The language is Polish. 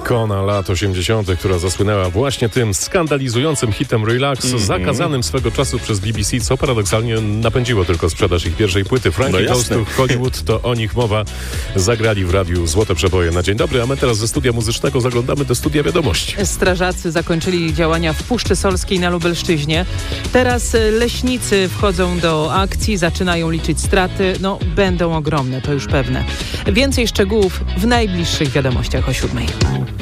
Ikona lat 80., która zasłynęła właśnie tym skandalizującym hitem Relax, zakazanym swego czasu przez BBC, co paradoksalnie napędziło tylko sprzedaż ich pierwszej płyty. Frankie Goes to Hollywood, to o nich mowa. Zagrali w radiu Złote Przeboje na dzień dobry, a my teraz ze studia muzycznego zaglądamy do studia wiadomości. Strażacy zakończyli działania w Puszczy Solskiej na Lubelszczyźnie. Teraz leśnicy wchodzą do akcji, zaczynają liczyć straty. No, będą ogromne, to już pewne. Więcej szczegółów w najbliższych wiadomościach o 7:00.